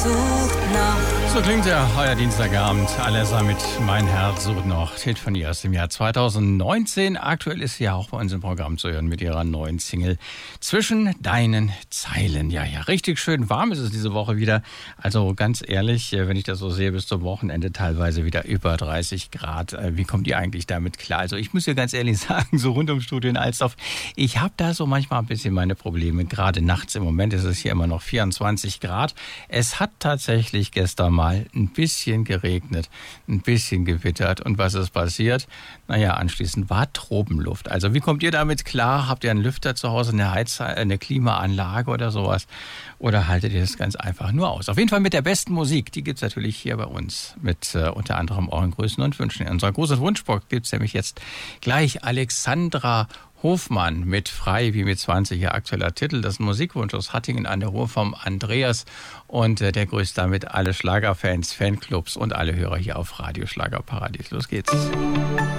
sucht noch. So klingt ja euer Dienstagabend. Alessa mit Mein Herz sucht noch. Hit von ihr aus dem Jahr 2019. Aktuell ist sie ja auch bei uns im Programm zu hören mit ihrer neuen Single Zwischen deinen Zeilen. Ja, richtig schön warm ist es diese Woche wieder. Also ganz ehrlich, wenn ich das so sehe, bis zum Wochenende teilweise wieder über 30 Grad. Wie kommt ihr eigentlich damit klar? Also ich muss ja ganz ehrlich sagen, so rund ums Studio in Alsdorf, ich habe da so manchmal ein bisschen meine Probleme. Gerade nachts, im Moment ist es hier immer noch 24 Grad. Es hat tatsächlich gestern mal ein bisschen geregnet, ein bisschen gewittert. Und was ist passiert? Naja, anschließend war Tropenluft. Also wie kommt ihr damit klar? Habt ihr einen Lüfter zu Hause, eine Klimaanlage oder sowas? Oder haltet ihr das ganz einfach nur aus? Auf jeden Fall mit der besten Musik. Die gibt es natürlich hier bei uns. Mit unter anderem euren Grüßen und Wünschen. In unserer großen Wunschbox gibt es nämlich jetzt gleich Alexandra Hofmann mit Frei wie mit 20, ihr aktueller Titel. Das ist ein Musikwunsch aus Hattingen an der Ruhr vom Andreas. Und der grüßt damit alle Schlagerfans, Fanclubs und alle Hörer hier auf Radio Schlagerparadies. Los geht's.